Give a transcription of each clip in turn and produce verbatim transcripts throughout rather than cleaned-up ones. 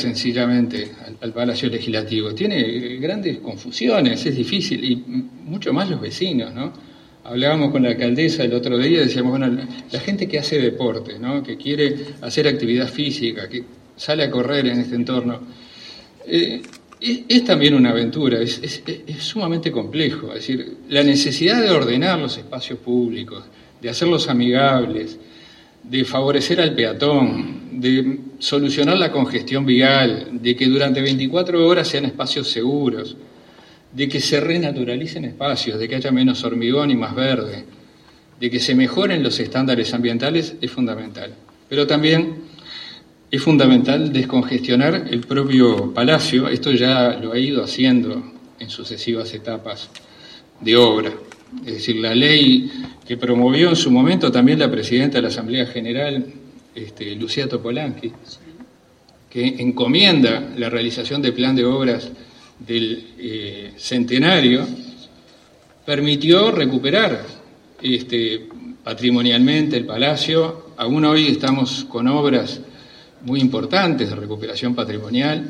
sencillamente al, al Palacio Legislativo, tiene grandes confusiones, es difícil, y mucho más los vecinos, ¿no? Hablábamos con la alcaldesa el otro día, decíamos, bueno, la, la gente que hace deporte, ¿no? Que quiere hacer actividad física, que sale a correr en este entorno, eh, es, es también una aventura, es, es, es sumamente complejo, es decir, la necesidad de ordenar los espacios públicos, de hacerlos amigables, de favorecer al peatón, de solucionar la congestión vial, de que durante veinticuatro horas sean espacios seguros, de que se renaturalicen espacios, de que haya menos hormigón y más verde, de que se mejoren los estándares ambientales, es fundamental. Pero también es fundamental descongestionar el propio palacio, esto ya lo ha ido haciendo en sucesivas etapas de obra. Es decir, la ley que promovió en su momento también la presidenta de la Asamblea General, este, Lucía Topolanqui, que encomienda la realización del plan de obras del eh, centenario, permitió recuperar este, patrimonialmente el palacio. Aún hoy estamos con obras muy importantes de recuperación patrimonial.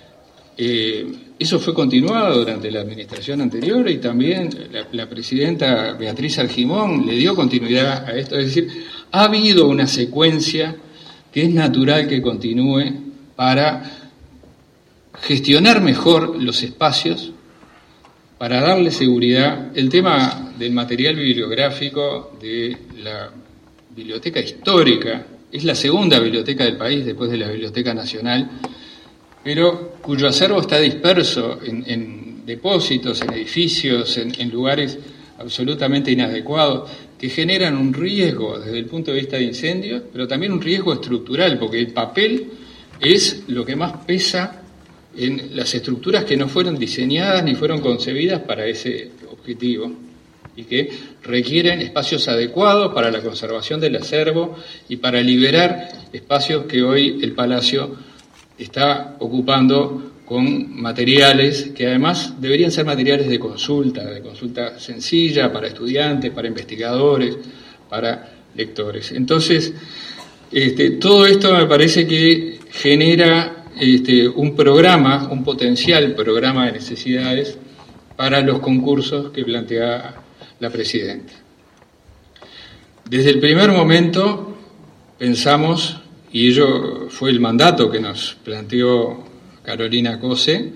Eh, eso fue continuado durante la administración anterior y también la, la presidenta Beatriz Argimón le dio continuidad a esto. Es decir, ha habido una secuencia que es natural que continúe para gestionar mejor los espacios, para darle seguridad. El tema del material bibliográfico de la Biblioteca Histórica es la segunda biblioteca del país después de la Biblioteca Nacional, pero cuyo acervo está disperso en, en depósitos, en edificios, en, en lugares absolutamente inadecuados, que generan un riesgo desde el punto de vista de incendios, pero también un riesgo estructural, porque el papel es lo que más pesa en las estructuras que no fueron diseñadas ni fueron concebidas para ese objetivo y que requieren espacios adecuados para la conservación del acervo y para liberar espacios que hoy el Palacio está ocupando con materiales que además deberían ser materiales de consulta, de consulta sencilla para estudiantes, para investigadores, para lectores. Entonces, este, todo esto me parece que genera Este, un programa, un potencial programa de necesidades para los concursos que plantea la presidenta. Desde el primer momento pensamos, y ello fue el mandato que nos planteó Carolina Cose,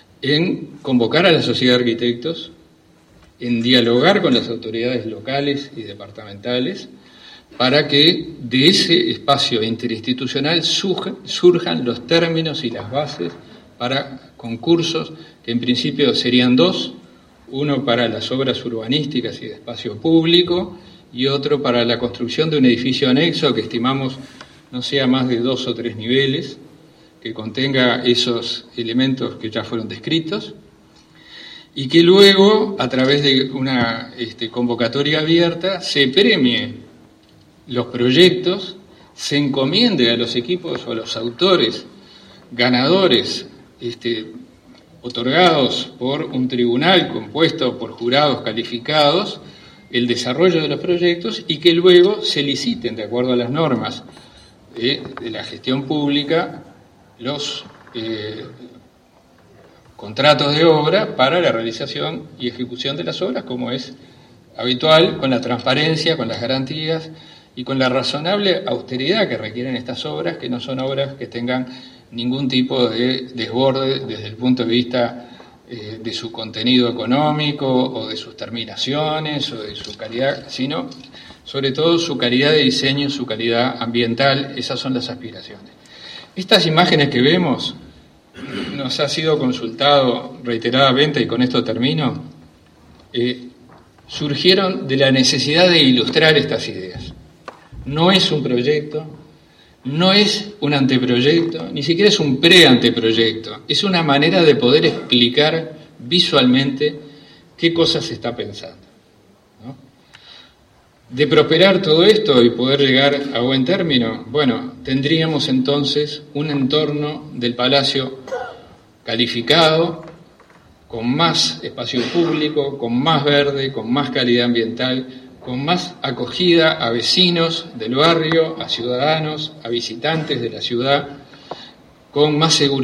en convocar a la sociedad de arquitectos, en dialogar con las autoridades locales y departamentales, para que de ese espacio interinstitucional surjan los términos y las bases para concursos que en principio serían dos, uno para las obras urbanísticas y de espacio público y otro para la construcción de un edificio anexo que estimamos no sea más de dos o tres niveles, que contenga esos elementos que ya fueron descritos y que luego, a través de una este, convocatoria abierta, se premie los proyectos, se encomiende a los equipos o a los autores ganadores este, otorgados por un tribunal compuesto por jurados calificados el desarrollo de los proyectos y que luego se liciten de acuerdo a las normas de, de la gestión pública los eh, contratos de obra para la realización y ejecución de las obras, como es habitual, con la transparencia, con las garantías y con la razonable austeridad que requieren estas obras, que no son obras que tengan ningún tipo de desborde desde el punto de vista eh, de su contenido económico o de sus terminaciones o de su calidad, sino sobre todo su calidad de diseño, su calidad ambiental. Esas son las aspiraciones. Estas imágenes que vemos nos ha sido consultado reiteradamente, y con esto termino, eh, surgieron de la necesidad de ilustrar estas ideas. No es un proyecto, no es un anteproyecto, ni siquiera es un preanteproyecto. Es una manera de poder explicar visualmente qué cosas se está pensando, ¿no? De prosperar todo esto y poder llegar a buen término, bueno, tendríamos entonces un entorno del Palacio calificado, con más espacio público, con más verde, con más calidad ambiental, con más acogida a vecinos del barrio, a ciudadanos, a visitantes de la ciudad, con más seguridad.